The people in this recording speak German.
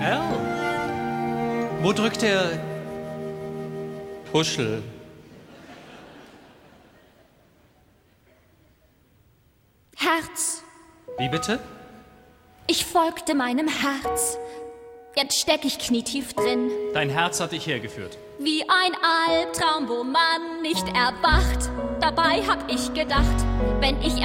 L. Wo drückt der Puschel? Herz. Wie bitte? Ich folgte meinem Herz. Jetzt steck ich knietief drin. Dein Herz hat dich hergeführt. Wie ein Albtraum, wo man nicht erwacht. Dabei hab ich gedacht, wenn ich